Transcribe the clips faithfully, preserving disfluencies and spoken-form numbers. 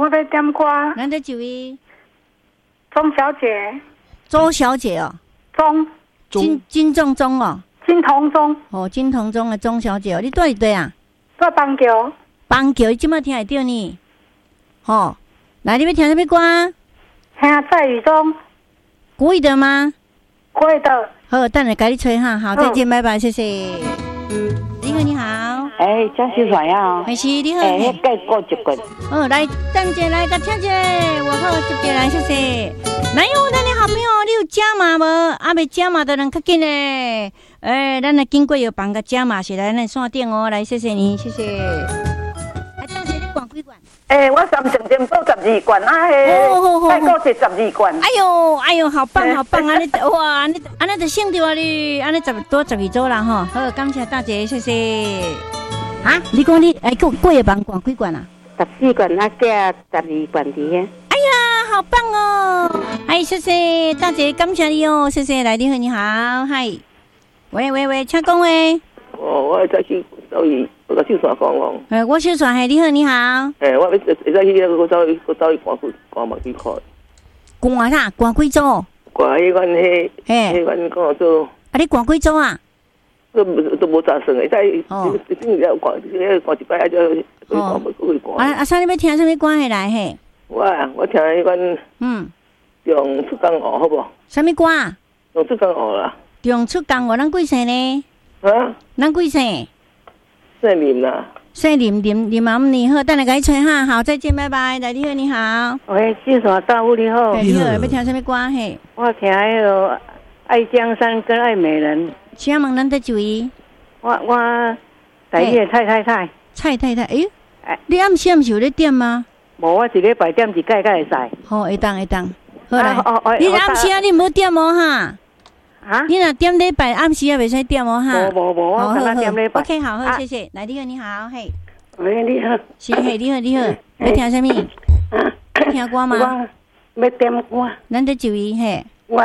我要点歌。 咱的几位？ 钟小姐。 周小姐哦。 钟。 金金钟钟哦。 金童钟。 哦，金童钟的钟小姐哦，你住伫对啊？ 住邦桥。 邦桥，你即摆听会到呢？吼，来，你要听什么歌？ 听在雨中。 国语的吗？ 国语的。 好，等下给你吹哈。好，再见，拜拜，谢谢。你好，你好。 哎，江秀传呀。 没事，你好。 哎，再过一棍。 哦，来，等者来，甲听者，我好接过来，谢谢。来哟，咱的好朋友，你有加码无？啊，未加码的人较紧嘞。哎，咱来经过药房甲加码是来咱线顶哦，来，谢谢你，谢谢。来，等者你管几罐？ 哎，我三成店做十二罐啊，嘿，再过是十二罐。 哎呦，哎呦，好棒，好棒！安尼哇，安尼安尼就省着啊你，安尼十多十二周啦吼。好，感谢大姐，谢谢。啊，你讲你哎，过过夜房管几罐啊？ 十四罐啊，加十二罐伫遐。 哎呀，好棒哦！哎，谢谢大姐，感谢你哦，谢谢。来，你好，你好，嗨，喂喂喂，请讲喂。 哦，我再去走去，我再去耍讲讲。 哎，我小船嘿，你好，你好。 哎，我要再去那个走去，我走去逛去逛嘛几块。 逛啥？逛几组？ 逛迄款迄，迄款讲做。 啊，你逛几组啊？ 都都无咋算诶，在一定要逛，要逛一摆啊，就去逛去逛。 啊啊，啥？你要听什么歌下来嘿？ 我啊，我听迄款，嗯，用出江湖好不？ 什么歌啊？ 用出江湖啦。 用出江湖，咱几岁呢？ 啊？ 咱几岁？ 姓林啦。 姓林，林林嘛唔你好，等下给你吹哈，好，再见，拜拜。来，你好，你好。 喂，介绍大屋你好。 你好，要听什么歌嘿？ 我听迄个《爱江山》跟《爱美人》。 请问咱得一位？ 我我台语的蔡太太。 蔡太太，哎呦，你暗时暗时有咧点吗？ 无，我一礼拜点一摆，才会使。 好，会当会当。好来，你暗时啊，你唔好点哦哈。啊？你若点礼拜暗时也袂使点哦哈。 无无无，我刚刚点礼拜。 OK， 好好，谢谢。来，你好，你好，嘿。 喂，你好。 是嘿，你好，你好。要听什么？啊？要听歌吗？ 我要点歌。 咱得一位嘿。 我。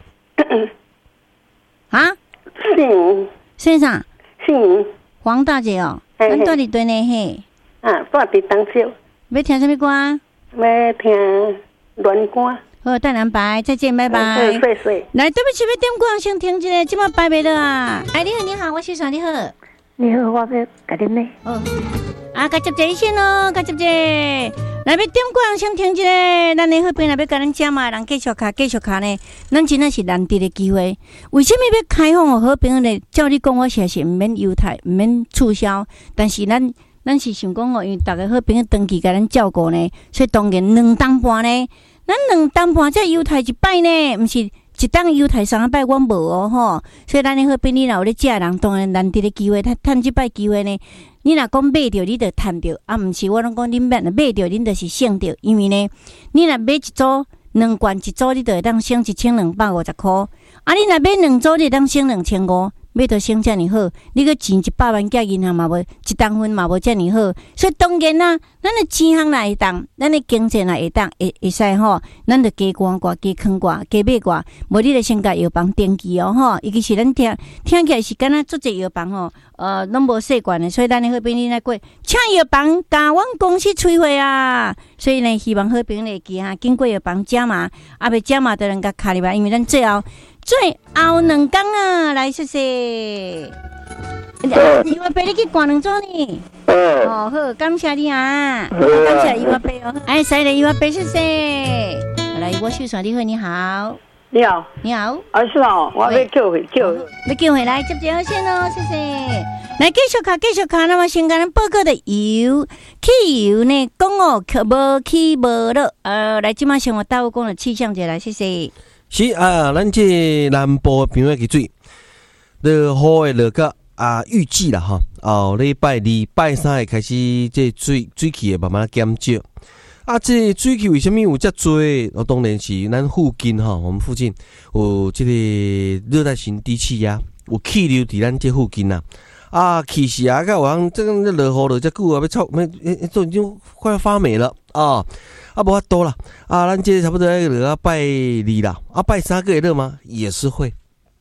啊？ 姓姓啥？ 姓黄大姐哦。咱住伫对呢嘿。 啊，住伫东石。 要听什么歌？ 要听乱歌。 好，等两拜，再见，拜拜。 谢谢。 来，对不起，要点歌，先停一下，即马拜袂了啊！哎，你好，你好，我小爽，你好。 你好，我要甲恁呢。 哦。啊，甲接者先咯，甲接者。来，要点歌，先停一下。咱的好朋友要甲咱加码，人继续卡，继续卡呢。咱真的是难得的机会。为什么要开放哦？好朋友呢？照你讲，我实是唔免优待，唔免促销，但是咱。咱是想讲哦，因为逐个好朋友长期甲咱照顾呢，所以当然两当半呢，咱两当半才优待一摆呢，毋是一当优待三摆，我无哦吼。所以咱的好朋友若有咧食人，当然难得的机会，趁趁即摆机会呢，你若讲买着，你就趁着，啊，毋是我拢讲恁买若买着，恁就是省着，因为呢，你若买一组两罐一组，你就会当省一千两百五十箍，啊，你若买两组，你会当省两千五。买到省遮尔好，你个钱一百万寄银行嘛无，一当分嘛无遮尔好，所以当然啦，咱的钱行来会当，咱的经济来会当，会会使吼，咱就加管挂、加坑挂、加买挂，无你就先甲药房登记哦吼，尤其是咱听听起来是敢若做者药房吼，呃，拢无习惯的，所以咱的好朋友来过，请药房甲阮公司催货啊，所以呢，希望好朋友会记哈，经过药房加码，啊，未加码的人甲卡入来，因为咱最后。最后两工啊，来谢谢。伊话陪你去逛两组呢。哦，好，感谢你啊，感谢伊话陪哦。哎，犀利，伊话陪谢谢。来，我秀爽，你好，你好， 你好， 你好。 啊是哦，我要叫回叫， 要叫回来，接接好先哦，谢谢。来继续卡，继续卡，那么先跟咱报告的油，汽油呢，讲哦，可无起无落，呃，来，即马生活大有讲的气象节来，谢谢。 是啊，咱这南部的平原嘅水，落雨的落到啊，预计啦哈，后礼拜二、拜三会开始，这水水气会慢慢减少。啊，这水气为什么有遮多？我当然是咱附近哈，我们附近有这个热带型低气压，有气流伫咱这附近呐。啊，气势啊，个往这个落雨落遮久啊，要臭，要都已经快要发霉了啊。啊，无法多啦，啊，咱这差不多要落到拜二啦，啊，拜三个会热吗？也是会。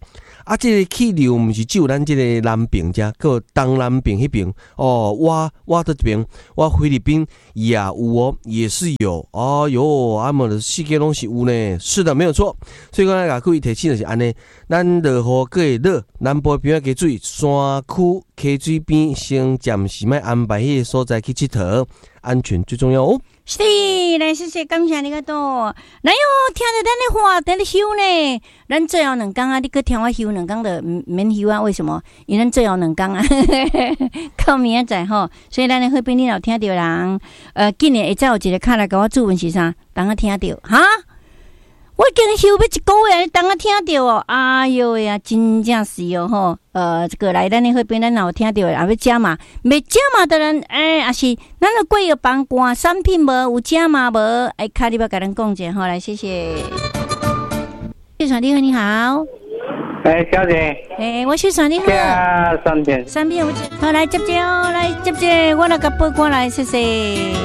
啊，这个气流毋是只有咱这个南边遮，还有东南边迄边哦，我我这边我菲律宾也有哦，也是有哦哟，啊么的世界拢是有呢，是的，没有错。所以讲咱甲各位提醒的是安尼，咱落雨个会热，南部边仔加水，山区溪水边先暂时莫安排迄个所在去佚佗，安全最重要哦。 是，来谢谢，感谢你个多。来哟，听着咱的话，咱的休呢，咱最后两天啊，你搁听我休两天的免休啊？为什么？因为咱最后两天啊，到明仔载吼，所以咱的好朋友你有听到人，呃，今年会再有一个卡来甲我注文是啥？当我听到哈？我已经休要一个月，你当我听到哦，哎哟喂啊，真正是哦吼，呃，这个来咱的好朋友咱有听到，也要加码，没加码的人，哎，也是咱的贵个帮关产品无有加码无？哎，卡你要甲咱讲者吼，来谢谢。谢传你好，你好。 哎，小姐。 哎，我是传你好。 加三片。 三片，好来接接哦，来接接，我来甲报关来，谢谢。